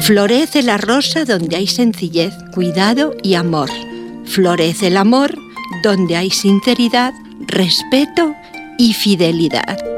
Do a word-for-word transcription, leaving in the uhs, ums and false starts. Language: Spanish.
Florece la rosa donde hay sencillez, cuidado y amor. Florece el amor donde hay sinceridad, respeto y fidelidad.